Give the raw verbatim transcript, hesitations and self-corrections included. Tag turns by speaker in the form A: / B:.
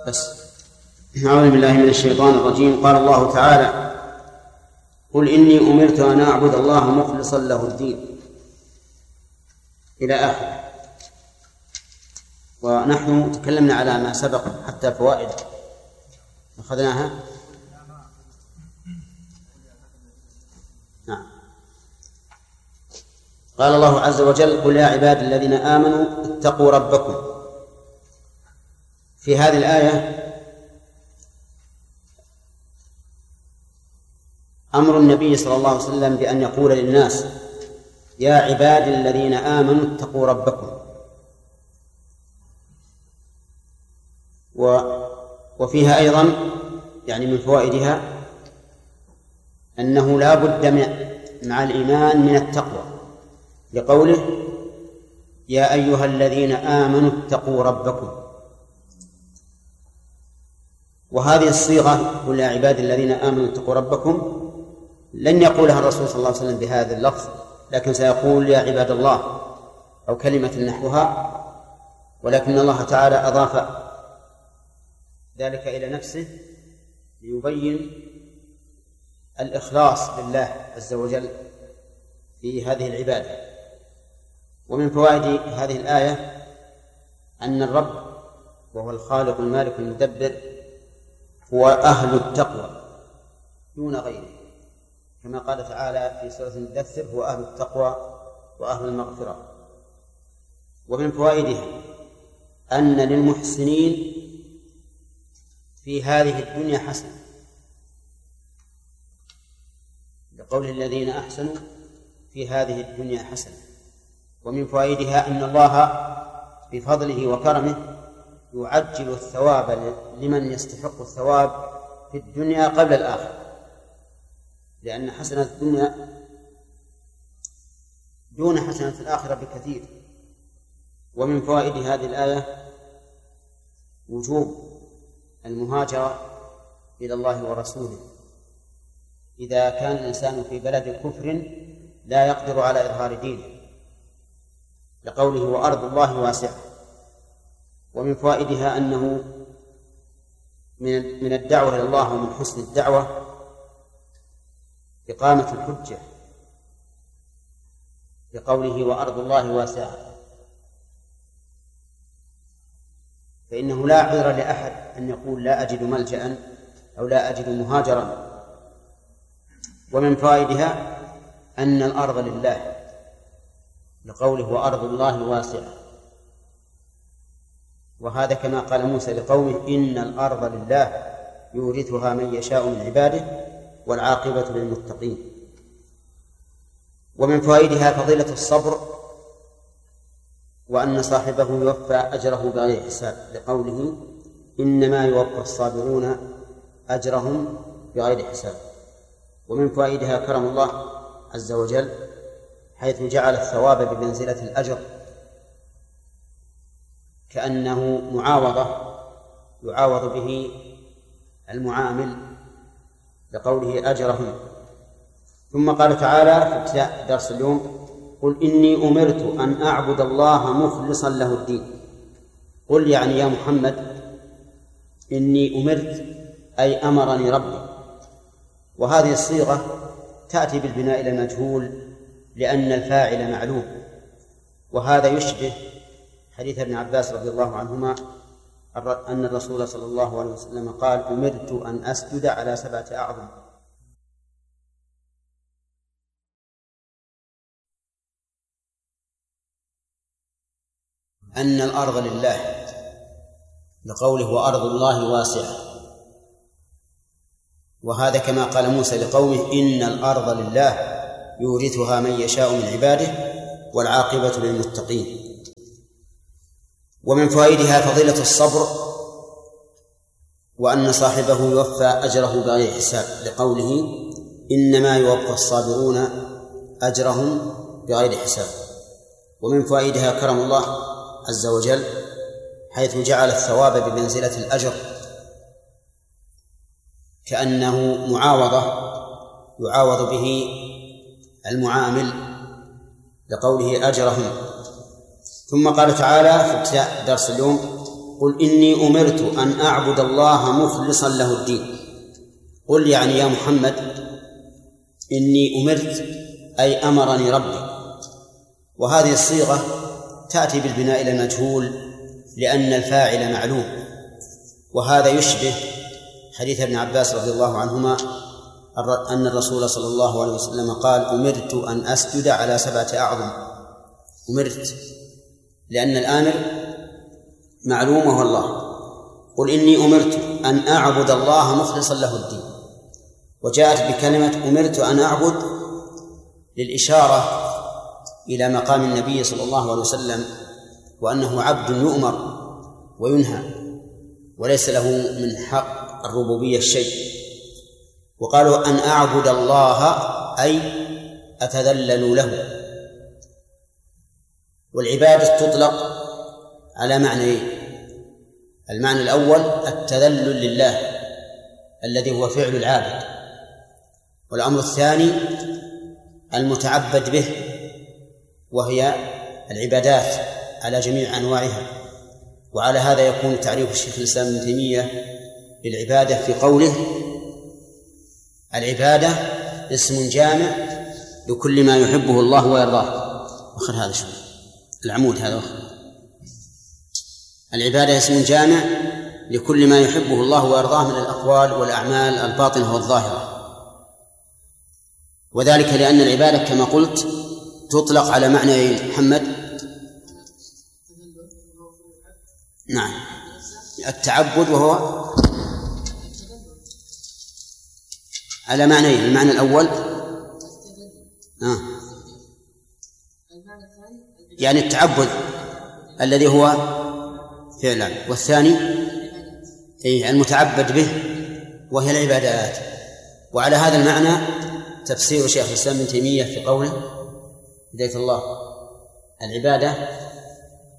A: بس. أعوذ بالله من الشيطان الرجيم. قال الله تعالى: قل إني أمرت أن أعبد الله مخلصا له الدين، إلى آخره. ونحن تكلمنا على ما سبق حتى فوائد أخذناها. نعم. قال الله عز وجل: قل يا عباد الذين آمنوا اتقوا ربكم. في هذه الآية أمر النبي صلى الله عليه وسلم بأن يقول للناس: يا عباد الذين آمنوا اتقوا ربكم. وفيها أيضا يعني من فوائدها أنه لا بد مع الإيمان من التقوى، لقوله: يا أيها الذين آمنوا اتقوا ربكم. وهذه الصيغة: قل يا عباد الذين آمنوا اتقوا ربكم، لن يقولها الرسول صلى الله عليه وسلم بهذا اللفظ، لكن سيقول: يا عباد الله، أو كلمة نحوها، ولكن الله تعالى أضاف ذلك إلى نفسه ليبين الإخلاص لله عز وجل في هذه العبادة. ومن فوائد هذه الآية أن الرب وهو الخالق المالك المدبر هو أهل التقوى دون غيره، كما قال تعالى في سورة المدثر: هو أهل التقوى وأهل المغفرة. ومن فوائدها أن للمحسنين في هذه الدنيا حسنة، لقول الذين أحسنوا في هذه الدنيا حسنة. ومن فوائدها أن الله بفضله وكرمه يعجل الثواب لمن يستحق الثواب في الدنيا قبل الآخرة، لأن حسنة الدنيا دون حسنة الآخرة بكثير. ومن فوائد هذه الآية وجوب المهاجرة إلى الله ورسوله إذا كان الإنسان في بلد كفر لا يقدر على إظهار دينه، لقوله: وأرض الله واسعة. ومن فوائدها أنه من الدعوة إلى الله ومن حسن الدعوة إقامة الحجة، لقوله: وأرض الله واسعة، فإنه لا عذر لأحد أن يقول: لا أجد ملجأ أو لا أجد مهاجرا. ومن فوائدها أن الأرض لله، لقوله: وأرض الله واسعة. وهذا كما قال موسى لقومه: إن الأرض لله يورثها من يشاء من عباده والعاقبة للمتقين. ومن فوائدها فضيلة الصبر، وأن صاحبه يوفى أجره بغير حساب، لقوله: إنما يوفى الصابرون أجرهم بغير حساب. ومن فوائدها كرم الله عز وجل، حيث جعل الثواب بمنزلة الأجر، كأنه معاوضة يعاوض به المعامل، لقوله: أجرهم. ثم قال تعالى في ابتداء درس اليوم: قل إني أمرت أن أعبد الله مخلصا له الدين. قل يعني يا محمد إني أمرت، أي أمرني ربي. وهذه الصيغة تأتي بالبناء إلى المجهول لأن الفاعل معلوم، وهذا يشبه حديث ابن عباس رضي الله عنهما أن الرسول صلى الله عليه وسلم قال: أمرت أن أسجد على سبعة أعظم. أن الأرض لله، لقوله: وأرض الله واسعة. وهذا كما قال موسى لقومه: إن الأرض لله يورثها من يشاء من عباده والعاقبة للمتقين. ومن فوائدها فضيلة الصبر، وأن صاحبه يوفى أجره بغير حساب، لقوله: إنما يوفى الصابرون أجرهم بغير حساب. ومن فوائدها كرم الله عز وجل، حيث جعل الثواب بمنزلة الأجر، كأنه معاوضة يعاوض به المعامل، لقوله: أجرهم. ثم قال تعالى في ابتداء درس اليوم: قل إني أمرت أن أعبد الله مخلصا له الدين. قل يعني يا محمد إني أمرت أي أمرني ربي. وهذه الصيغة تأتي بالبناء إلى المجهول لأن الفاعل معلوم، وهذا يشبه حديث ابن عباس رضي الله عنهما أن الرسول صلى الله عليه وسلم قال أمرت أن أسجد على سبعة أعظم. أمرت لأن الآمر معلوم وهو الله. قل إني أمرت أن أعبد الله مخلصا له الدين، وجاءت بكلمة أمرت أن أعبد للإشارة إلى مقام النبي صلى الله عليه وسلم وأنه عبد يؤمر وينهى وليس له من حق الربوبية الشيء. وقالوا أن أعبد الله أي أتذلل له. والعبادة تطلق على معنيين: المعنى الأول التذلل لله الذي هو فعل العابد، والأمر الثاني المتعبد به وهي العبادات على جميع أنواعها. وعلى هذا يكون تعريف الشيخ الإسلام ابن تيمية للعبادة في قوله: العبادة اسم جامع لكل ما يحبه الله ويرضاه. أخر هذا شو العمود هذا أخر. العبادة اسم جامع لكل ما يحبه الله ويرضاه من الأقوال والأعمال الباطنة والظاهرة، وذلك لأن العبادة كما قلت تطلق على معنى محمد. نعم، التعبد وهو على معنيين: المعنى الأول آه. يعني التعبد الذي هو فعلا، والثاني أي المتعبد به وهي العبادات. وعلى هذا المعنى تفسير شيخ الإسلام ابن تيمية في قوله هداية الله: العبادة